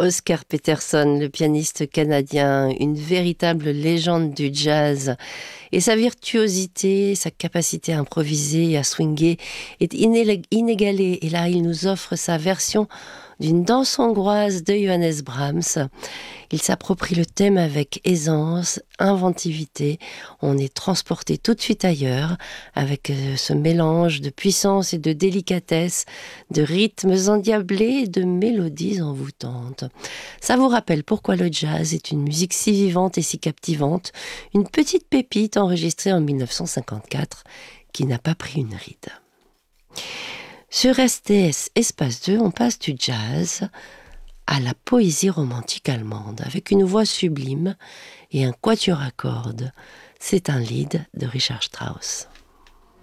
Oscar Peterson, le pianiste canadien, une véritable légende du jazz. Et sa virtuosité, sa capacité à improviser et à swinguer est inégalée. Et là, il nous offre sa version d'une danse hongroise de Johannes Brahms. Il s'approprie le thème avec aisance, inventivité. On est transporté tout de suite ailleurs avec ce mélange de puissance et de délicatesse, de rythmes endiablés et de mélodies envoûtantes. Ça vous rappelle pourquoi le jazz est une musique si vivante et si captivante, une petite pépite enregistrée en 1954 qui n'a pas pris une ride. Sur STS Espace 2, on passe du jazz à la poésie romantique allemande, avec une voix sublime et un quatuor à cordes. C'est un lied de Richard Strauss.